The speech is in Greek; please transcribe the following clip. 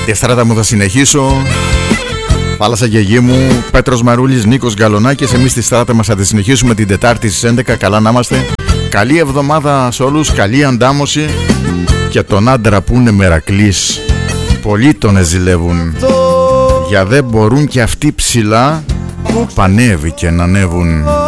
Τη στράτα μου θα συνεχίσω. Θάλασσα και γη μου, Πέτρος Μαρούλης, Νίκος Γκαλονάκης. Εμείς στη στράτα μας θα τη συνεχίσουμε την Τετάρτη στις 11. Καλά να είμαστε. Καλή εβδομάδα σε όλους, καλή αντάμωση. Και τον άντρα που είναι μερακλής, πολλοί τον ζηλεύουν. Για δεν μπορούν και αυτοί ψηλά, πανεύει και να ανέβουν.